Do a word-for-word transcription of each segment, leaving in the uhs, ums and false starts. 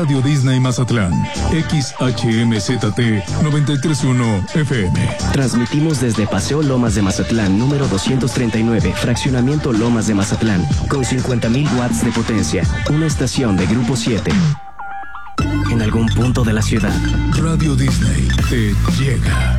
Radio Disney Mazatlán, X H M Z T noventa y tres punto uno F M. Transmitimos desde Paseo Lomas de Mazatlán, número doscientos treinta y nueve, Fraccionamiento Lomas de Mazatlán, con cincuenta mil watts de potencia, una estación de Grupo siete. En algún punto de la ciudad, Radio Disney te llega.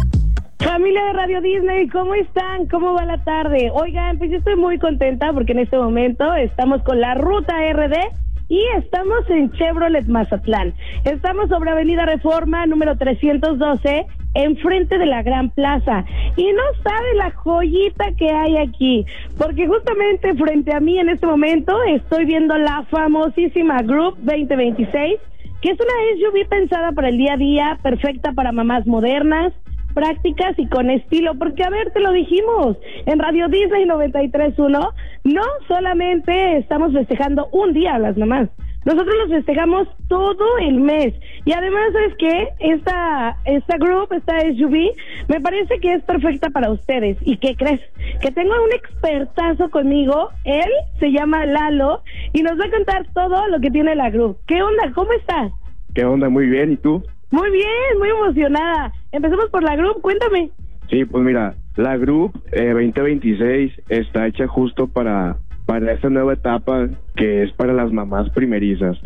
Familia de Radio Disney, ¿cómo están? ¿Cómo va la tarde? Oigan, pues yo estoy muy contenta porque en este momento estamos con la Ruta R D y estamos en Chevrolet Mazatlán. Estamos sobre Avenida Reforma, número trescientos doce, enfrente de la Gran Plaza. Y no sabe la joyita que hay aquí, porque justamente frente a mí en este momento estoy viendo la famosísima Group veinte veintiséis, que es una S U V pensada para el día a día, perfecta para mamás modernas, prácticas y con estilo, porque a ver, te lo dijimos, en Radio Disney noventa y tres punto uno, no solamente estamos festejando un día a las mamás, nosotros los festejamos todo el mes, y además, ¿sabes qué? Esta, esta group, esta S U V, me parece que es perfecta para ustedes, ¿y qué crees? Que tengo un expertazo conmigo, él se llama Lalo, y nos va a contar todo lo que tiene la group. ¿Qué onda? ¿Cómo estás? ¿Qué onda? Muy bien, ¿y tú? Muy bien, muy emocionada. Empecemos por la Group, cuéntame. Sí, pues mira, la Group eh, veinte veintiséis está hecha justo para, para esta nueva etapa que es para las mamás primerizas,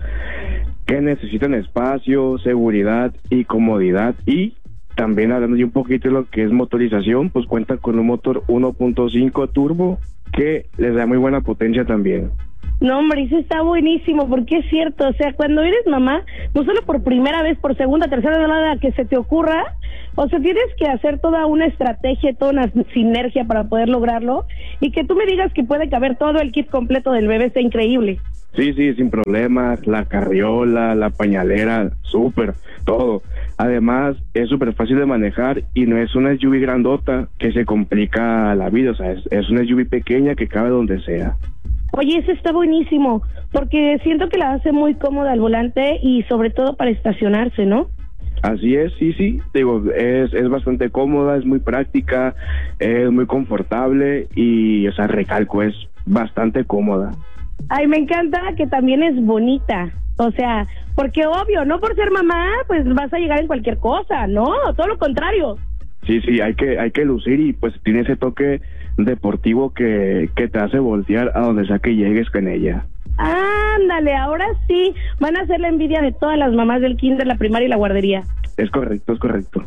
que necesitan espacio, seguridad y comodidad. Y también hablando de un poquito de lo que es motorización, pues cuenta con un motor uno punto cinco turbo que les da muy buena potencia también. No, hombre, eso está buenísimo, porque es cierto, o sea, cuando eres mamá, no solo por primera vez, por segunda, tercera, nada que se te ocurra, o sea, tienes que hacer toda una estrategia, toda una sinergia para poder lograrlo, y que tú me digas que puede caber todo el kit completo del bebé, está increíble. Sí, sí, sin problemas, la carriola, la pañalera, súper, todo. Además, es súper fácil de manejar y no es una S U V grandota que se complica la vida, o sea, es, es una S U V pequeña que cabe donde sea. Oye, eso está buenísimo, porque siento que la hace muy cómoda al volante y sobre todo para estacionarse, ¿no? Así es, sí, sí, digo, es, es bastante cómoda, es muy práctica, es muy confortable y, o sea, recalco, es bastante cómoda. Ay, me encanta que también es bonita, o sea, porque obvio, no por ser mamá, pues vas a llegar en cualquier cosa, no, todo lo contrario. Sí, sí, hay que hay que lucir y pues tiene ese toque deportivo que, que te hace voltear a donde sea que llegues con ella. Ándale, ahora sí, van a ser la envidia de todas las mamás del kinder, la primaria y la guardería. Es correcto, es correcto.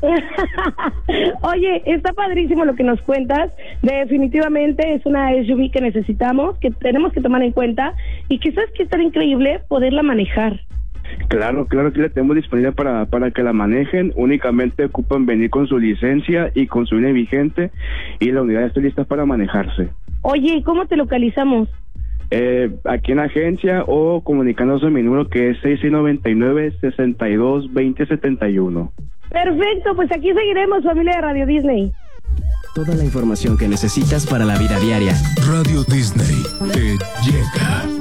Oye, está padrísimo lo que nos cuentas, definitivamente es una S U V que necesitamos, que tenemos que tomar en cuenta, y que sabes que está increíble poderla manejar. Claro, claro que la tenemos disponible para, para que la manejen, únicamente ocupan venir con su licencia y con su I N E vigente y la unidad está lista para manejarse. Oye, ¿y cómo te localizamos? Eh, aquí en la agencia o comunicándose a mi número que es seis seis nueve nueve, seis dos dos cero, siete uno. Perfecto, pues aquí seguiremos, familia de Radio Disney. Toda la información que necesitas para la vida diaria. Radio Disney te llega.